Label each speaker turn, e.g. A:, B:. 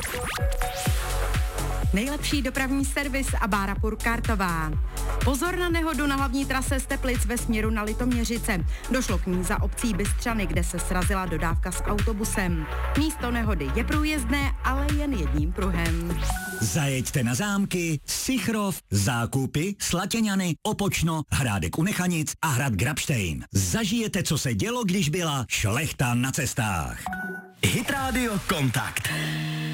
A: Nejlepší dopravní servis a Bára Purkartová. Pozor na nehodu na hlavní trase z Teplic ve směru na Litoměřice. Došlo k ní za obcí Bystřany, kde se srazila dodávka s autobusem. Místo nehody je průjezdné, ale jen jedním pruhem.
B: Zajeďte na zámky, Sichrov, Zákupy, Slatěňany, Opočno, Hrádek u Nechanic a hrad Grabštejn. Zažijete, co se dělo, když byla šlechta na cestách. Hit Radio Kontakt.